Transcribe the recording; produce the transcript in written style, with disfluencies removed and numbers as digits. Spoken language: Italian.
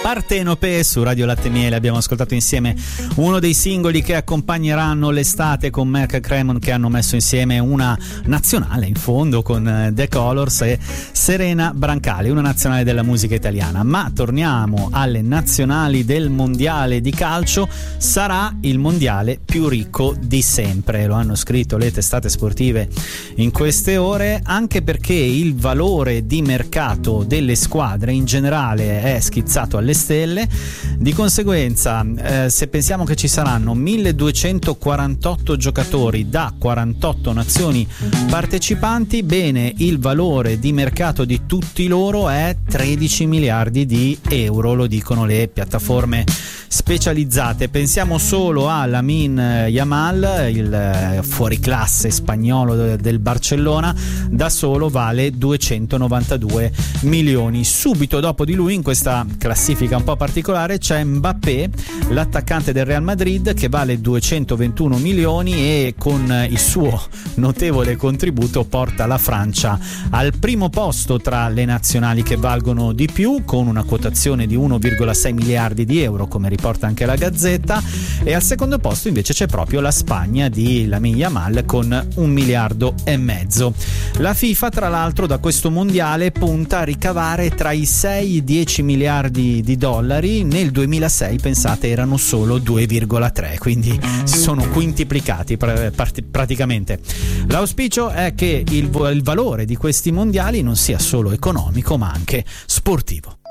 Partenope su Radio Latte Miele. Abbiamo ascoltato insieme uno dei singoli che accompagneranno l'estate con Merck Cremon, che hanno messo insieme una nazionale in fondo con The Colors e Serena Brancali, una nazionale della musica italiana. Ma torniamo alle nazionali del mondiale di calcio. Sarà il mondiale più ricco di sempre, lo hanno scritto le testate sportive in queste ore, anche perché il valore di mercato delle squadre in generale è schizzato alle stelle. Di conseguenza, se pensiamo che ci saranno 1248 giocatori da 48 nazioni partecipanti, bene, il valore di mercato di tutti loro è 13 miliardi di euro, lo dicono le piattaforme specializzate. Pensiamo solo a Lamine Yamal, il fuoriclasse spagnolo del Barcellona, da solo vale 292 milioni. Subito dopo di lui in questa classifica un po' particolare c'è Mbappé, l'attaccante del Real Madrid, che vale 221 milioni e con il suo notevole contributo porta la Francia al primo posto tra le nazionali che valgono di più, con una quotazione di 1,6 miliardi di euro, come riporta anche la Gazzetta, e al secondo posto invece c'è proprio la Spagna di Lamine Yamal con 1,5 miliardi. La FIFA, tra l'altro, da questo mondiale punta a ricavare tra i 6 e i 10 miliardi di dollari. Nel 2006, pensate, erano solo 2,3, quindi si sono quintuplicati praticamente. L'auspicio è che il valore di questi mondiali non sia solo economico ma anche sportivo.